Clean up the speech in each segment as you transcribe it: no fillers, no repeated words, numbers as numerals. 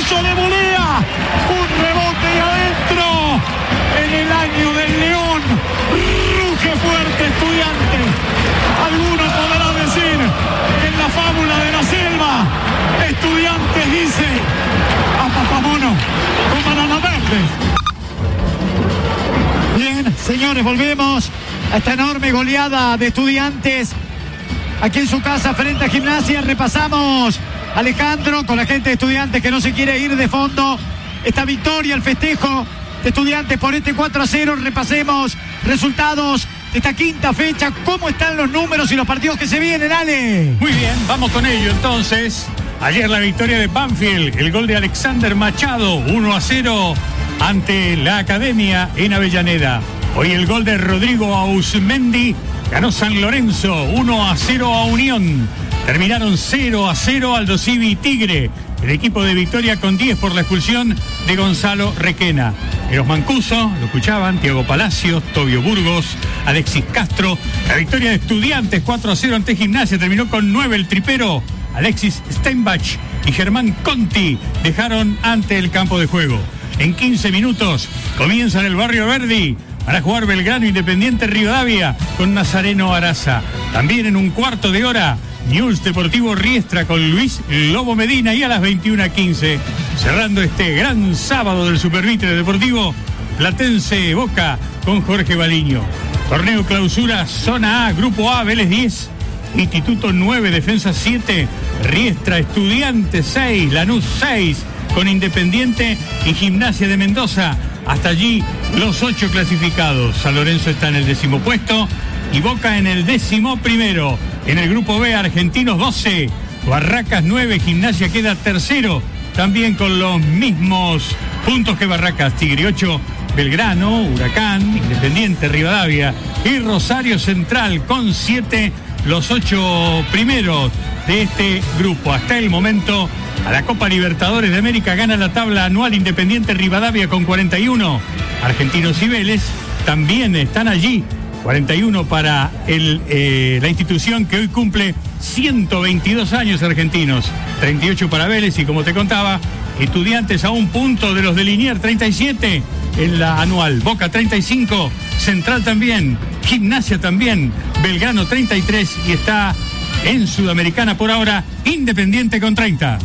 Caruso le volea. Un rebote y adentro. En el año del León. Ruge fuerte Estudiantes. Alguno podrá decir que en la fábula de la selva, Estudiantes dice a Papamono con bananas verdes. Bien, señores, volvemos a esta enorme goleada de Estudiantes aquí en su casa frente a Gimnasia. Repasamos, Alejandro, con la gente de Estudiantes que no se quiere ir de fondo, esta victoria, el festejo de Estudiantes por este 4-0. Repasemos resultados de esta quinta fecha. ¿Cómo están los números y los partidos que se vienen, Ale? Muy bien, vamos con ello entonces. Ayer la victoria de Banfield, el gol de Alexander Machado, 1-0 ante la Academia en Avellaneda. Hoy el gol de Rodrigo Ausmendi, ganó San Lorenzo, 1-0 a Unión. Terminaron 0-0 Aldo Civi y Tigre. El equipo de Victoria con 10 por la expulsión de Gonzalo Requena. En los Mancuso, lo escuchaban, Tiago Palacios, Tobio Burgos, Alexis Castro. La victoria de Estudiantes 4-0 ante Gimnasia terminó con 9 el tripero. Alexis Steinbach y Germán Conti dejaron ante el campo de juego. En 15 minutos comienza en el barrio Verdi para jugar Belgrano Independiente Rivadavia con Nazareno Araza. También en un cuarto de hora, Newell's Deportivo Riestra con Luis Lobo Medina, y a las 21:15, cerrando este gran sábado del Supervitre Deportivo, Platense Boca con Jorge Baliño. Torneo Clausura Zona A, Grupo A, Vélez 10, Instituto 9, Defensa 7, Riestra, Estudiantes 6, Lanús 6, con Independiente y Gimnasia de Mendoza. Hasta allí los 8 clasificados. San Lorenzo está en el 10º puesto y Boca en el 11º. En el grupo B, Argentinos 12, Barracas 9, Gimnasia queda tercero, también con los mismos puntos que Barracas. Tigre 8, Belgrano, Huracán, Independiente Rivadavia y Rosario Central con 7, los 8 primeros de este grupo. Hasta el momento, a la Copa Libertadores de América gana la tabla anual Independiente Rivadavia con 41. Argentinos y Vélez también están allí. 41 para la institución que hoy cumple 122 años, Argentinos. 38 para Vélez y, como te contaba, Estudiantes a un punto de los de Liniers, 37 en la anual. Boca 35, Central también, Gimnasia también, Belgrano 33 y está en Sudamericana por ahora Independiente con 30.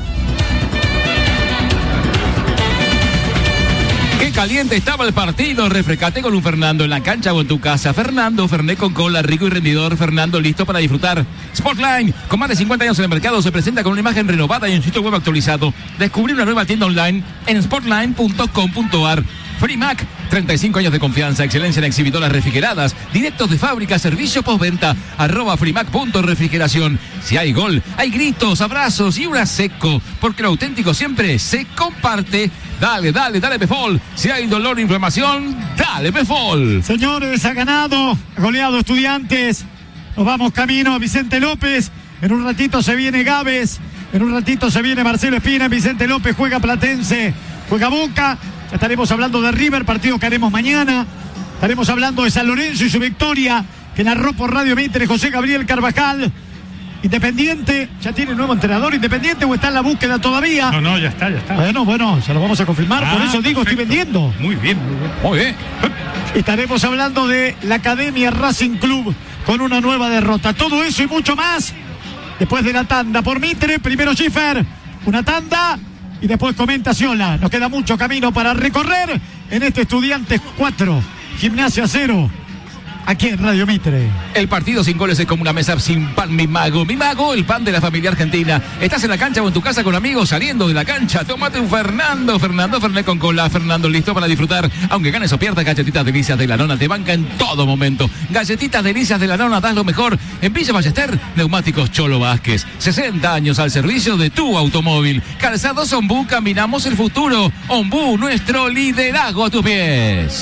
Caliente estaba el partido, refrescate con un Fernando en la cancha o en tu casa. Fernando, Fernet con cola, rico y rendidor. Fernando, listo para disfrutar. Sportline, con más de 50 años en el mercado, se presenta con una imagen renovada y un sitio web actualizado. Descubrí una nueva tienda online en sportline.com.ar. Frimac, 35 años de confianza, excelencia en exhibidoras refrigeradas, directos de fábrica, servicio postventa, @frimac.refrigeración. Si hay gol, hay gritos, abrazos y un seco, porque lo auténtico siempre se comparte. Dale, dale, dale Pefol. Si hay dolor e inflamación, dale Pefol. Señores, ha ganado, ha goleado Estudiantes. Nos vamos camino a Vicente López. En un ratito se viene Gávez. En un ratito se viene Marcelo Espina. Vicente López juega Platense, juega Boca. Ya estaremos hablando de River, partido que haremos mañana. Estaremos hablando de San Lorenzo y su victoria, que narró por Radio Mitre José Gabriel Carvajal. Independiente, ¿ya tiene nuevo entrenador Independiente o está en la búsqueda todavía? No, ya está. Bueno, se lo vamos a confirmar, por eso digo, perfecto. Estoy vendiendo. Muy bien. Estaremos hablando de la Academia Racing Club con una nueva derrota. Todo eso y mucho más después de la tanda por Mitre. Primero Schiffer, una tanda y después comenta Ciola. Nos queda mucho camino para recorrer en este Estudiantes 4, Gimnasia 0. Aquí en Radio Mitre. El partido sin goles es como una mesa sin pan, mi mago. Mi mago, el pan de la familia argentina. Estás en la cancha o en tu casa con amigos, saliendo de la cancha. Tómate un Fernando, Fernet con cola. Fernando, listo para disfrutar. Aunque ganes o pierdas, Galletitas Delicias de la Nona te banca en todo momento. Galletitas Delicias de la Nona, das lo mejor. En Villa Ballester, Neumáticos Cholo Vázquez. 60 años al servicio de tu automóvil. Calzados Ombú, caminamos el futuro. Ombú, nuestro liderazgo a tus pies.